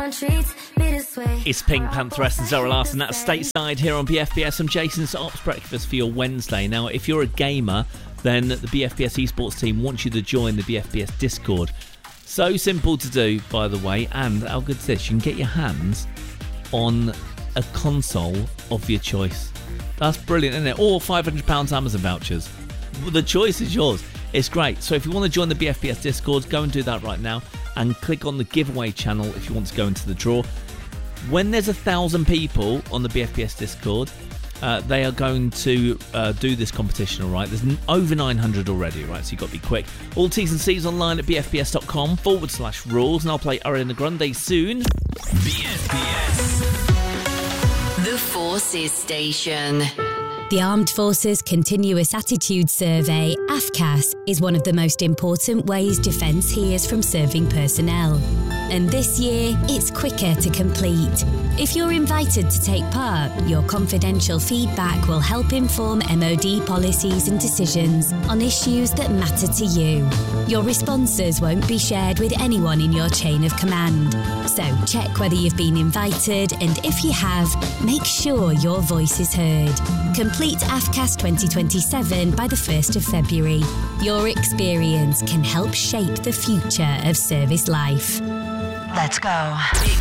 on treats, bittersweet. It's Pink Pantheress and Zara Larsson. That's Stateside here on BFBS. I'm Jason's Ops Breakfast for your Wednesday. Now, if you're a gamer, then the BFBS esports team wants you to join the BFBS Discord. So simple to do, by the way, and how good is this? You can get your hands on a console of your choice. That's brilliant, isn't it? Or £500 Amazon vouchers. The choice is yours. It's great. So if you want to join the BFBS Discord, go and do that right now and click on the giveaway channel if you want to go into the draw. When there's 1,000 people on the BFBS Discord, they are going to do this competition, all right? There's over 900 already, right? So you've got to be quick. All T's and C's online at bfbs.com/rules, and I'll play Ariana Grande soon. BFBS. The Forces Station. The Armed Forces Continuous Attitude Survey, AFCAS, is one of the most important ways defence hears from serving personnel. And this year, it's quicker to complete. If you're invited to take part, your confidential feedback will help inform MOD policies and decisions on issues that matter to you. Your responses won't be shared with anyone in your chain of command. So check whether you've been invited, and if you have, make sure your voice is heard. Complete AFCAS 2027 by the 1st of February. Your experience can help shape the future of service life. Let's go.